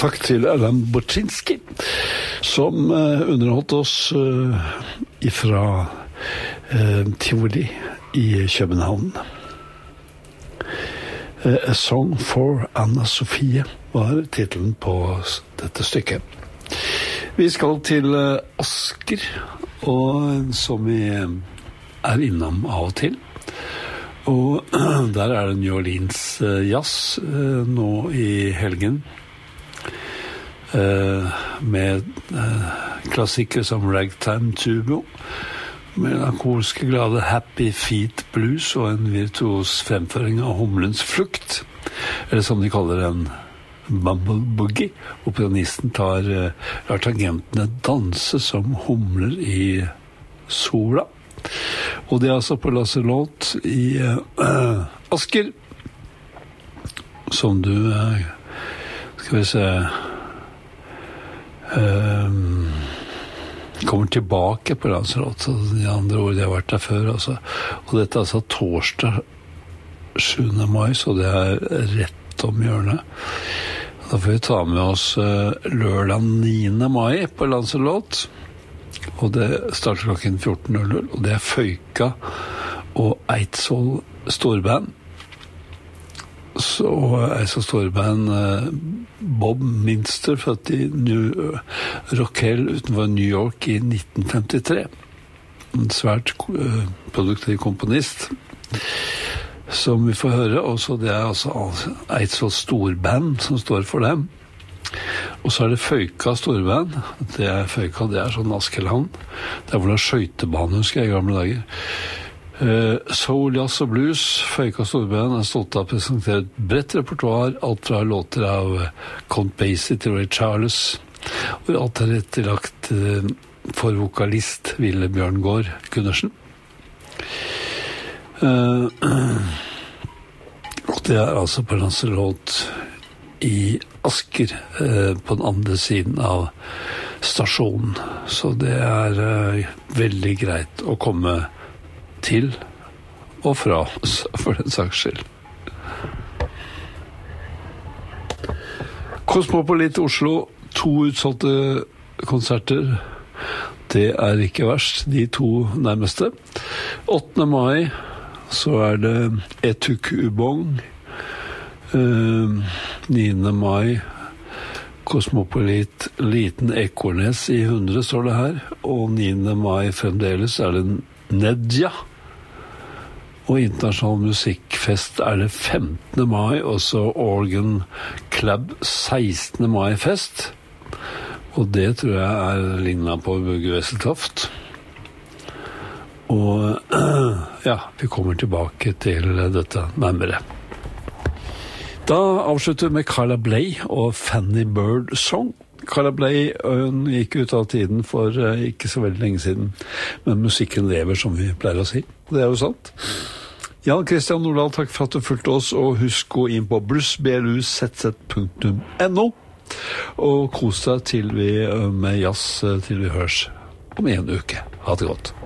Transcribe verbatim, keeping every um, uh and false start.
takk til Alan Boczynski, som uh, underholdt oss uh, ifra uh, Tivoli i København. Uh, A Song for Anna Sofie var titlen på dette stykket. Vi skal til uh, Asker, og som vi er innom av og til. Og der er det New Orleans uh, jazz uh, nå i helgen, uh, med uh, klassikere som Ragtime Tubo, melankolske glade Happy Feet Blues og en virtuos fremføring av Humlens flukt, eller som de kaller en Bumble Boogie, hvor pianisten tar uh, lar tangentene danse som humler i sola. Og det er altså på Lasselot i uh, Asker, som du uh, skal vi se uh, kommer tilbake på Lasselot, de andre ord de har vært der før altså. Og dette er altså torsdag sjuende mai, så det er rett om hjørnet. Da får vi ta med oss uh, lørdag niende mai på Lasselot, og det starter klokken fjorten null null, og det er Føyka og Eidsvoll storband. Så Eidsvoll storband, Bob Minster, født i New Rockell utenfor New York i nitten femtitre. En svært produktiv komponist, som vi får høre. Også det er altså Eidsvoll storband som står for dem. Og så er det Føyka storband. Det er Føyka, det er sånn Askeland. Det er hvor det er skøytebane, husker jeg, i gamle dager. Uh, Soul, jazz og blues. Føyka storband er stolt av å presentere et bredt repertoar, alt fra låter av Count Basie til Ray Charles, og alt er rettilagt uh, for vokalist Ville Bjørngård Gundersen. Uh, og det er altså på Lancelot i Asker, eh, på den andre siden av stasjonen. Så det er eh, veldig greit å komme til og fra oss, for den saks skyld. Kosmopolit Oslo, to utsolgte konserter. Det er ikke verst, de to nærmeste. åttende mai så er det Etuk Ubong. Uh, niende mai Kosmopolit Liten Ekornes i hundre står det her, og niende mai fremdeles er det Nedja, og internasjonal musikkfest er det femtende mai, og så Organ Club sekstende mai fest, og det tror jeg er lignet på Bugge Wesseltoft. Og uh, ja, vi kommer tilbake til dette nærmere. Da avslutter vi med Carla Bley og Fanny Bird Song. Carla Bley hun gikk ut av tiden for uh, ikke så veldig lenge siden, men musikken lever, som vi pleier å si. Det er jo sant. Jan Christian Nordal, takk for at du fulgte oss, og husk gå inn på blues b l u z z punktum n o og kos deg til vi uh, med jazz uh, til vi høres om en uke. Ha det godt.